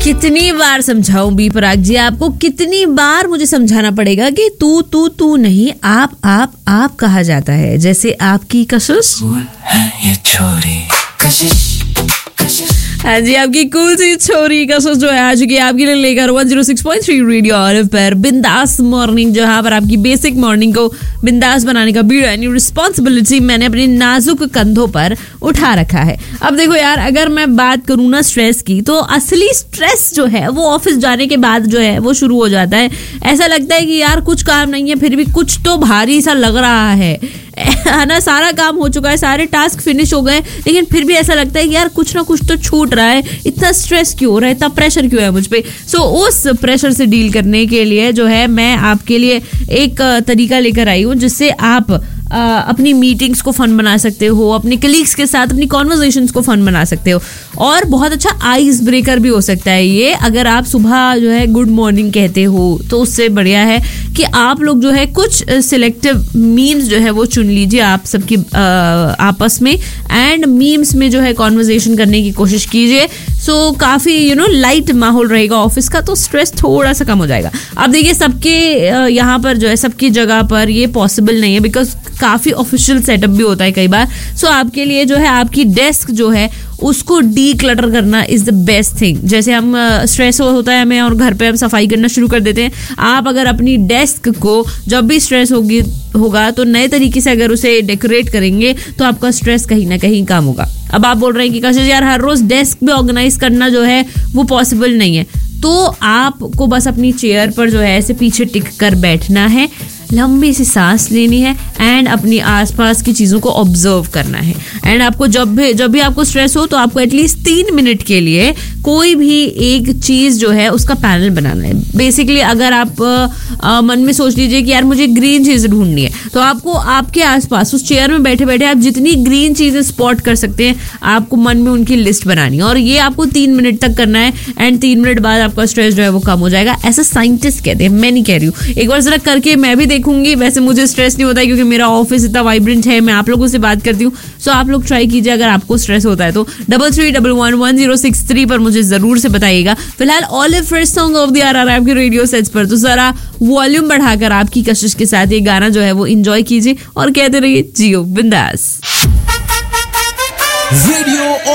कितनी बार समझाऊं बी पराग जी आपको, कितनी बार मुझे समझाना पड़ेगा कि तू नहीं आप कहा जाता है, जैसे आपकी कशिश ये छोरी हाँ जी, आपकी कूल सी छोरी कशिश जो है आज की आपके लिए लेकर 106.3 रेडियो ऑलिव पर बिंदास मॉर्निंग, जहां पर आपकी बेसिक मॉर्निंग को बिंदास बनाने का बीड़ा यानी रिस्पॉन्सिबिलिटी मैंने अपने नाजुक कंधों पर उठा रखा है। अब देखो यार, अगर मैं बात करूँ ना स्ट्रेस की, तो असली स्ट्रेस जो है वो ऑफिस जाने के बाद जो है वो शुरू हो जाता है। ऐसा लगता है कि यार कुछ काम नहीं है, फिर भी कुछ तो भारी सा लग रहा है ना। सारा काम हो चुका है, सारे टास्क फिनिश हो गए, लेकिन फिर भी ऐसा लगता है कि यार कुछ ना कुछ तो छूट रहा है। इतना स्ट्रेस क्यों हो रहा है, इतना प्रेशर क्यों है मुझ पे। सो उस प्रेशर से डील करने के लिए जो है मैं आपके लिए एक तरीका लेकर आई हूँ, जिससे आप अपनी मीटिंग्स को फन बना सकते हो, अपने कलीग्स के साथ अपनी कॉन्वर्सेशंस को फन बना सकते हो, और बहुत अच्छा आइस ब्रेकर भी हो सकता है ये। अगर आप सुबह जो है गुड मॉर्निंग कहते हो तो उससे बढ़िया है कि आप लोग जो है कुछ सिलेक्टिव मीम्स जो है वो चुन लीजिए आप सबकी आपस में, एंड मीम्स में जो है कॉन्वर्सेशन करने की कोशिश कीजिए। सो काफ़ी लाइट माहौल रहेगा ऑफिस का, तो स्ट्रेस थोड़ा सा कम हो जाएगा। अब देखिए, सबके यहाँ पर जो है सबकी जगह पर ये पॉसिबल नहीं है, बिकॉज काफ़ी ऑफिशियल सेटअप भी होता है कई बार। सो आपके लिए जो है आपकी डेस्क जो है उसको डी क्लटर करना इज द बेस्ट थिंग। जैसे हम स्ट्रेस होता है हमें और घर पे हम सफाई करना शुरू कर देते हैं, आप अगर अपनी डेस्क को जब भी स्ट्रेस होगा तो नए तरीके से अगर उसे डेकोरेट करेंगे तो आपका स्ट्रेस कहीं ना कहीं कम होगा। अब आप बोल रहे हैं कि कशिश यार हर रोज डेस्क भी ऑर्गेनाइज करना जो है वो पॉसिबल नहीं है, तो आपको बस अपनी चेयर पर जो है ऐसे पीछे टिक कर बैठना है, लंबी सी सांस लेनी है, एंड अपनी आसपास की चीज़ों को ऑब्जर्व करना है। एंड आपको जब भी आपको स्ट्रेस हो तो आपको एटलीस्ट 3 मिनट के लिए कोई भी एक चीज़ जो है उसका पैनल बनाना है। बेसिकली अगर आप मन में सोच लीजिए कि यार मुझे ग्रीन चीज़ ढूंढनी है, तो आपको आपके आसपास उस चेयर में बैठे बैठे आप जितनी ग्रीन चीज़ें स्पॉट कर सकते हैं आपको मन में उनकी लिस्ट बनानी है, और ये आपको 3 मिनट तक करना है। एंड 3 मिनट बाद आपका स्ट्रेस जो है वो कम हो जाएगा, ऐसा साइंटिस्ट कहते हैं, मैं नहीं कह रही हूँ। एक बार जरा करके मैं भी देखूंगी। वैसे मुझे स्ट्रेस नहीं होता है क्योंकि मेरा ऑफिस इतना वाइब्रेंट है, मैं आप लोगों से बात करती हूँ। सो आप लोग ट्राई कीजिए अगर आपको स्ट्रेस होता है तो। 33111063 पर मुझे जरूर से बताइएगा। फिलहाल olive first song of the our आपके रेडियो सेट्स पर, तो जरा वॉल्यूम बढ़ाकर आपकी कशिश के साथ ये गाना जो है वो एंजॉय कीजिए और कहते रहिए जियो बिंदास। रेडियो